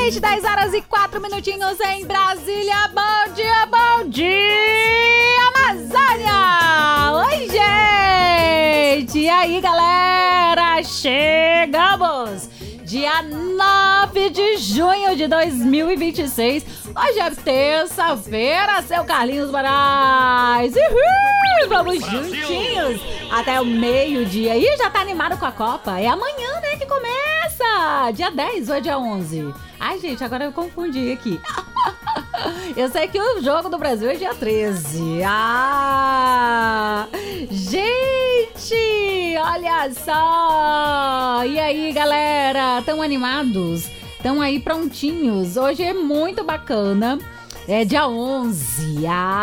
gente, 10 horas e 4 minutinhos em Brasília. Bom dia, Amazônia! Oi, gente! E aí, galera? Chegamos! Dia 9 de junho de 2026. Hoje é terça-feira, seu Carlinhos Moraes. Uhul! Vamos juntinhos até o meio-dia. Ih, já tá animado com a Copa? É amanhã, né, que começa. Dia 10 ou é dia 11? Ai, gente, agora eu confundi aqui. Eu sei que o jogo do Brasil é dia 13. Ah! Gente, olha só! E aí, galera? Tão animados? Estão aí prontinhos? Hoje é muito bacana. É dia 11.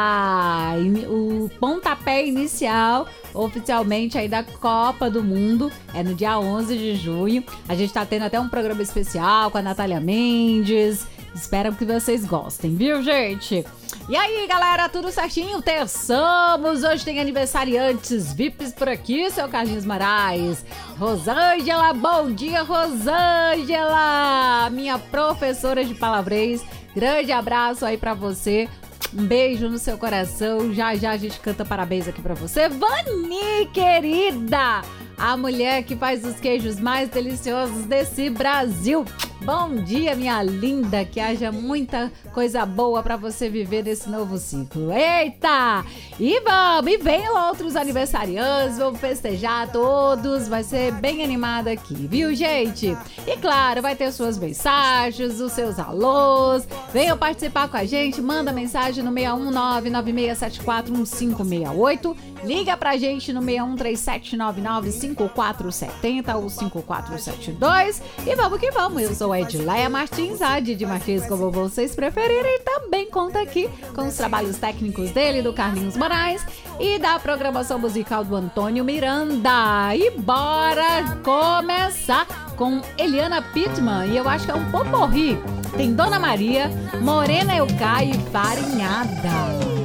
O pontapé inicial, oficialmente, aí da Copa do Mundo é no dia 11 de junho. A gente tá tendo até um programa especial com a Natália Mendes. Espero que vocês gostem, viu, gente? E aí, galera, tudo certinho? Terçamos! Hoje tem aniversariantes VIPs por aqui, seu Carlinhos Moraes. Rosângela, bom dia, Rosângela! Minha professora de palavrês. Grande abraço aí pra você. Um beijo no seu coração. Já a gente canta parabéns aqui pra você. Vani, querida! A mulher que faz os queijos mais deliciosos desse Brasil. Bom dia, minha linda, que haja muita coisa boa pra você viver nesse novo ciclo. Eita! E venham outros aniversariantes, vamos festejar todos, vai ser bem animado aqui, viu, gente? E claro, vai ter suas mensagens, os seus alôs, venham participar com a gente, manda mensagem no 61996741568, liga pra gente no 6137995470 ou 5472 e vamos que vamos, eu sou Edileia Martins, a Didi Martins, como vocês preferirem, também conta aqui com os trabalhos técnicos dele, do Carlinhos Moraes, e da programação musical do Antônio Miranda. E bora começar com Eliana Pittman, e eu acho que é um poporri. Tem Dona Maria, Morena Eucá e Farinhada.